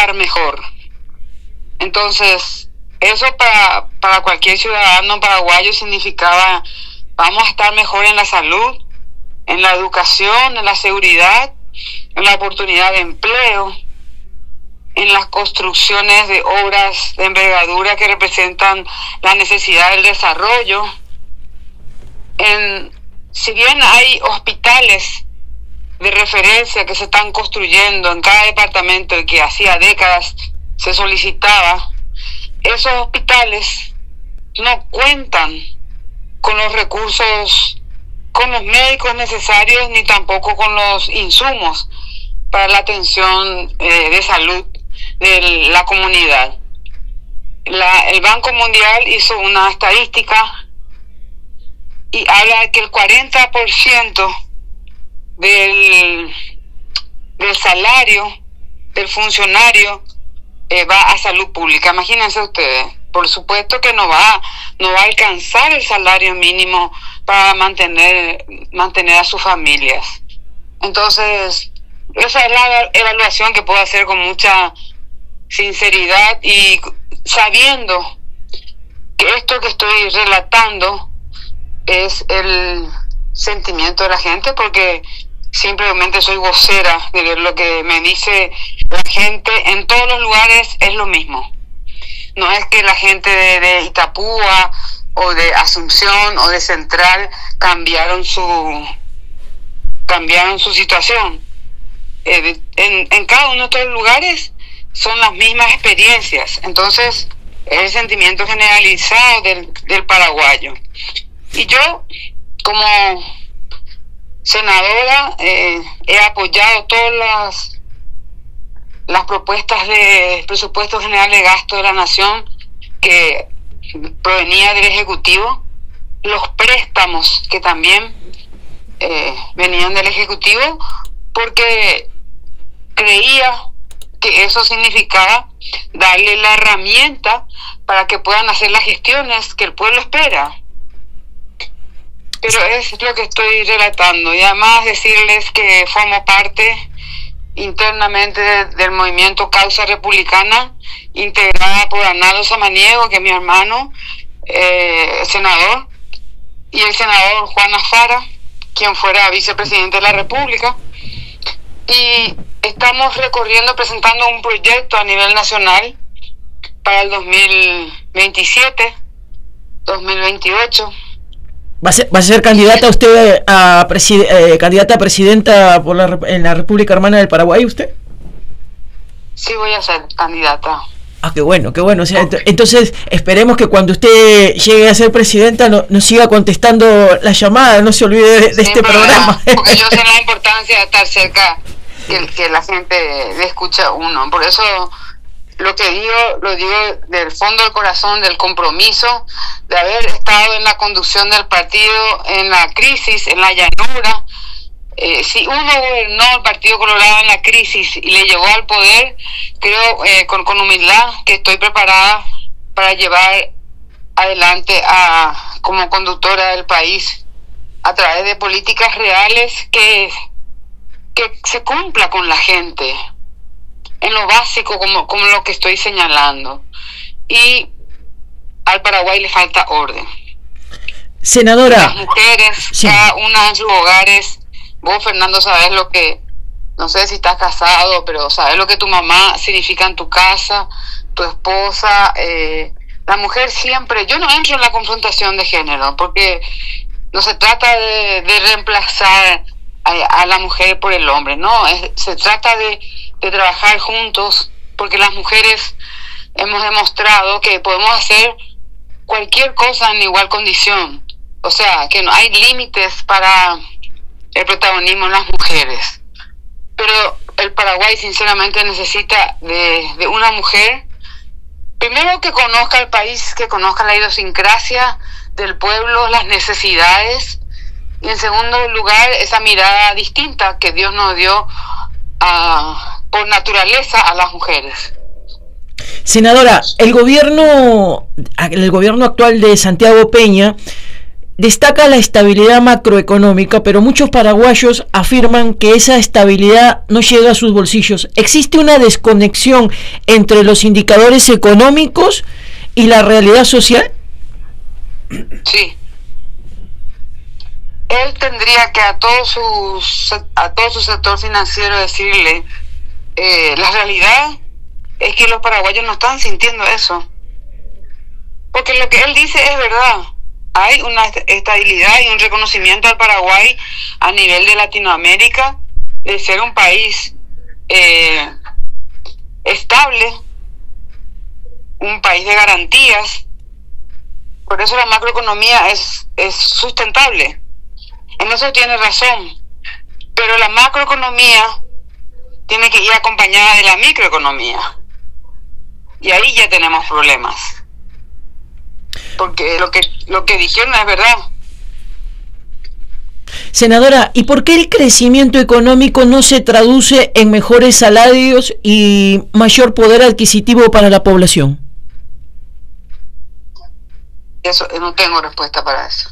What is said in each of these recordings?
estar mejor. Entonces, eso para cualquier ciudadano paraguayo significaba: vamos a estar mejor en la salud, en la educación, en la seguridad, en la oportunidad de empleo, en las construcciones de obras de envergadura que representan la necesidad del desarrollo. Si bien hay hospitales de referencia que se están construyendo en cada departamento y que hacía décadas se solicitaba, esos hospitales no cuentan con los recursos, con los médicos necesarios, ni tampoco con los insumos para la atención de salud de la comunidad. El Banco Mundial hizo una estadística y habla de que el 40% del salario del funcionario va a salud pública. Imagínense ustedes. Por supuesto que no va a alcanzar el salario mínimo para mantener a sus familias. Entonces, esa es la evaluación que puedo hacer con mucha sinceridad y sabiendo que esto que estoy relatando es el sentimiento de la gente, porque simplemente soy vocera de ver lo que me dice la gente. En todos los lugares es lo mismo. No es que la gente de Itapúa o de Asunción o de Central cambiaron su situación. En cada uno de estos lugares son las mismas experiencias. Entonces es el sentimiento generalizado del paraguayo. Y yo, como senadora, he apoyado todas las propuestas de presupuesto general de gasto de la nación que provenía del Ejecutivo, los préstamos que también venían del Ejecutivo, porque creía que eso significaba darle la herramienta para que puedan hacer las gestiones que el pueblo espera. Pero es lo que estoy relatando, y además decirles que formo parte internamente del movimiento Causa Republicana, integrada por Arnaldo Samaniego, que es mi hermano, senador, y el senador Juan Afara, quien fuera vicepresidente de la República. Y estamos presentando un proyecto a nivel nacional para el 2027, 2028. ¿Va a ser candidata usted candidata a presidenta en la República Hermana del Paraguay, usted? Sí, voy a ser candidata. Ah, qué bueno. O sea, entonces esperemos que cuando usted llegue a ser presidenta nos siga contestando las llamadas, no se olvide de este programa. Porque yo sé la importancia de estar cerca, que la gente escucha a uno. Por eso lo digo del fondo del corazón, del compromiso de haber estado en la conducción del partido en la crisis, en la llanura. Si uno gobernó el Partido Colorado en la crisis y le llegó al poder, creo con humildad que estoy preparada para llevar adelante como conductora del país a través de políticas reales que se cumpla con la gente en lo básico, como lo que estoy señalando. Y al Paraguay le falta orden. Senadora, las mujeres, sí, cada una en sus hogares. Vos, Fernando, sabés lo que, no sé si estás casado, pero sabés lo que tu mamá significa en tu casa, tu esposa. La mujer siempre, yo no entro en la confrontación de género, porque no se trata de reemplazar a la mujer por el hombre, no, se trata de trabajar juntos, porque las mujeres hemos demostrado que podemos hacer cualquier cosa en igual condición. O sea, que no hay límites para el protagonismo en las mujeres. Pero el Paraguay sinceramente necesita de una mujer, primero, que conozca el país, que conozca la idiosincrasia del pueblo, las necesidades, y en segundo lugar, esa mirada distinta que Dios nos dio por naturaleza a las mujeres. Senadora, el gobierno actual de Santiago Peña destaca la estabilidad macroeconómica, pero muchos paraguayos afirman que esa estabilidad no llega a sus bolsillos. ¿Existe una desconexión entre los indicadores económicos y la realidad social? Sí. Él tendría que a todo su sector financiero decirle, la realidad es que los paraguayos no están sintiendo eso. Porque lo que él dice es verdad. Hay una estabilidad y un reconocimiento al Paraguay a nivel de Latinoamérica de ser un país estable, un país de garantías. Por eso la macroeconomía es sustentable. En eso tiene razón. Pero la macroeconomía tiene que ir acompañada de la microeconomía. Y ahí ya tenemos problemas. Porque lo que dijeron es verdad. Senadora, ¿y por qué el crecimiento económico no se traduce en mejores salarios y mayor poder adquisitivo para la población? Eso, no tengo respuesta para eso.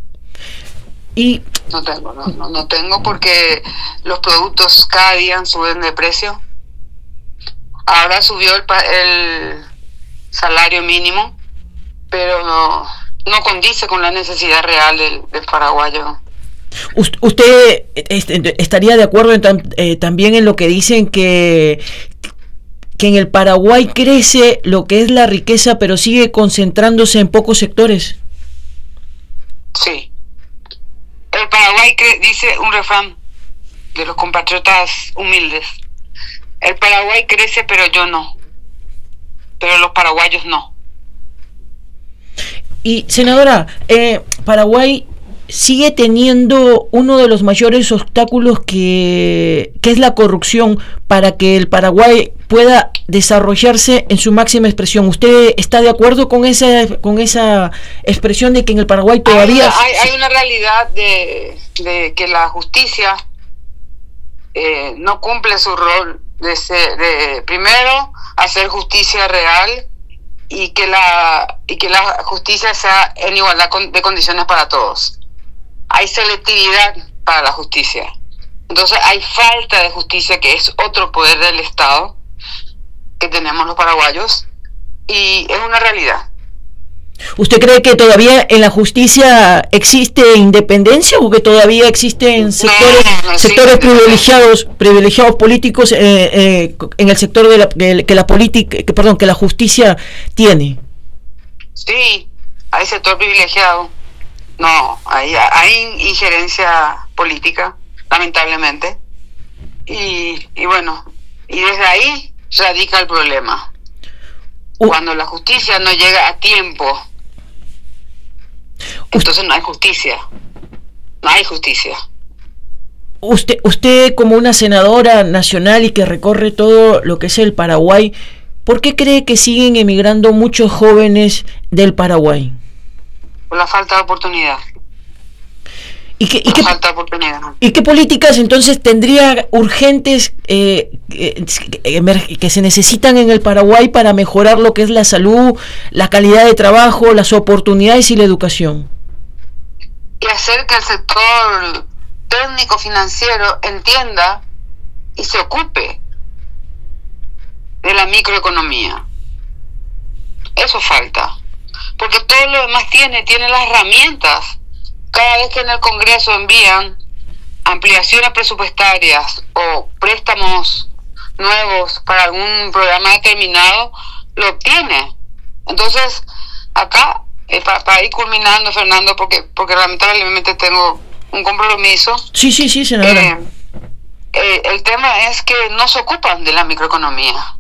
Y no tengo porque los productos cada día suben de precio. Ahora subió el salario mínimo, pero no condice con la necesidad real del paraguayo. ¿Usted estaría de acuerdo también en lo que dicen que en el Paraguay crece lo que es la riqueza, pero sigue concentrándose en pocos sectores? Sí. El Paraguay dice un refrán de los compatriotas humildes. El Paraguay crece, pero yo no. Pero los paraguayos no. Y, senadora, Paraguay sigue teniendo uno de los mayores obstáculos que es la corrupción para que el Paraguay pueda desarrollarse en su máxima expresión. ¿Usted está de acuerdo con esa expresión de que en el Paraguay todavía hay una realidad de que la justicia no cumple su rol de primero hacer justicia real y que la justicia sea en igualdad de condiciones para todos? Hay selectividad para la justicia. Entonces hay falta de justicia, que es otro poder del Estado que tenemos los paraguayos, y es una realidad. ¿Usted cree que todavía en la justicia existe independencia o que todavía existen sectores privilegiados políticos en el sector que la justicia tiene? Sí, hay sector privilegiado. No, hay injerencia política, lamentablemente. Y bueno, y desde ahí radica el problema. Cuando la justicia no llega a tiempo, entonces no hay justicia. No hay justicia. Usted como una senadora nacional y que recorre todo lo que es el Paraguay, ¿por qué cree que siguen emigrando muchos jóvenes del Paraguay? Por la falta de oportunidad. ¿Y qué políticas entonces tendría urgentes que se necesitan en el Paraguay para mejorar lo que es la salud, la calidad de trabajo, las oportunidades y la educación? Y hacer que el sector técnico financiero entienda y se ocupe de la microeconomía. Eso falta. Porque todo lo demás tiene las herramientas. Cada vez que en el Congreso envían ampliaciones presupuestarias o préstamos nuevos para algún programa determinado, lo obtiene. Entonces, acá, para ir culminando, Fernando, porque lamentablemente tengo un compromiso. Sí, senadora. El tema es que no se ocupan de la microeconomía.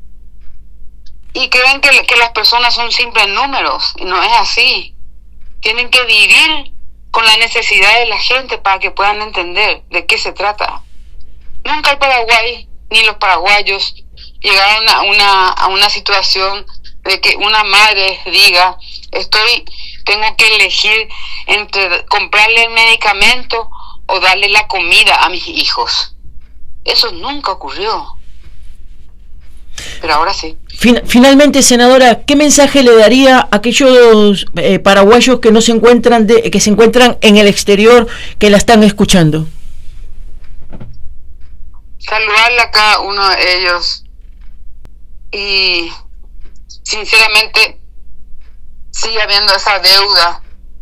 Y creen que las personas son simples números, y no es así. Tienen que vivir con la necesidad de la gente para que puedan entender de qué se trata. Nunca el Paraguay ni los paraguayos llegaron a una situación de que una madre diga, tengo que elegir entre comprarle el medicamento o darle la comida a mis hijos. Eso nunca ocurrió. pero ahora sí. Finalmente, senadora, ¿qué mensaje le daría a aquellos paraguayos que no se encuentran que se encuentran en el exterior, que la están escuchando? Saludarle a cada uno de ellos y sinceramente sigue habiendo esa deuda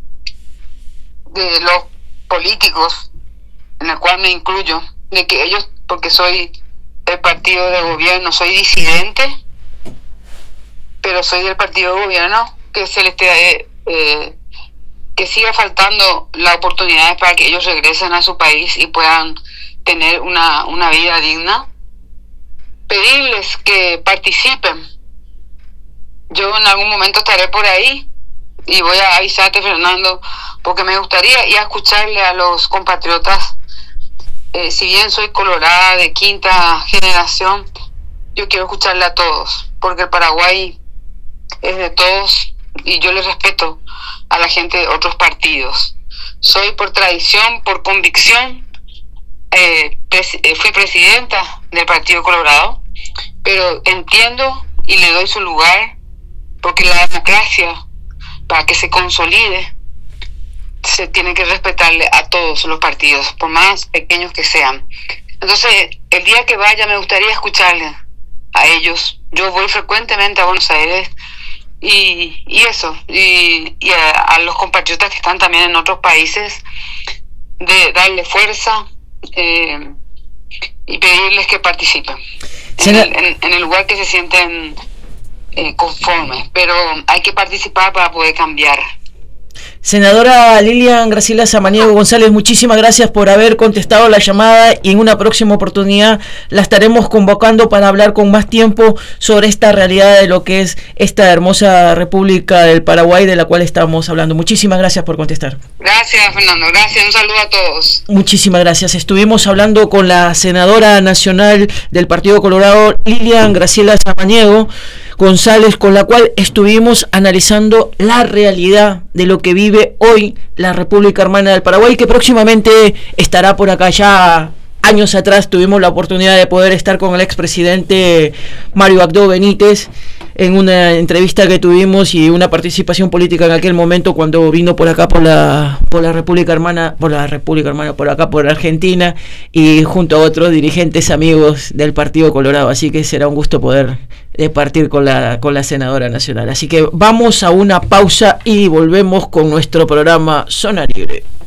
de los políticos, en la cual me incluyo, de que ellos, porque soy del partido de gobierno, soy disidente, pero soy del partido de gobierno, que se les que siga faltando las oportunidades para que ellos regresen a su país y puedan tener una vida digna. Pedirles que participen. Yo en algún momento estaré por ahí y voy a avisarte, Fernando, porque me gustaría ir a escucharle a los compatriotas. Si bien soy colorada de quinta generación, yo quiero escucharle a todos, porque el Paraguay es de todos y yo les respeto a la gente de otros partidos. Soy por tradición, por convicción, fui presidenta del Partido Colorado, pero entiendo y le doy su lugar, porque la democracia, para que se consolide, se tiene que respetarle a todos los partidos, por más pequeños que sean. Entonces, el día que vaya me gustaría escucharle a ellos. Yo voy frecuentemente a Buenos Aires y eso, y a los compatriotas que están también en otros países, de darle fuerza y pedirles que participen en el lugar que se sienten conformes, pero hay que participar para poder cambiar. Senadora Lilian Graciela Samaniego González, muchísimas gracias por haber contestado la llamada, y en una próxima oportunidad la estaremos convocando para hablar con más tiempo sobre esta realidad de lo que es esta hermosa República del Paraguay de la cual estamos hablando. Muchísimas gracias por contestar. Gracias, Fernando, gracias, un saludo a todos. Muchísimas gracias. Estuvimos hablando con la senadora nacional del Partido Colorado, Lilian Graciela Samaniego González, con la cual estuvimos analizando la realidad de lo que vive hoy la República Hermana del Paraguay, que próximamente estará por acá. Ya años atrás tuvimos la oportunidad de poder estar con el expresidente Mario Abdo Benítez en una entrevista que tuvimos y una participación política en aquel momento cuando vino por acá por la República Hermana, por acá por Argentina, y junto a otros dirigentes amigos del Partido Colorado. Así que será un gusto poder partir con la senadora nacional. Así que vamos a una pausa y volvemos con nuestro programa Zona Libre.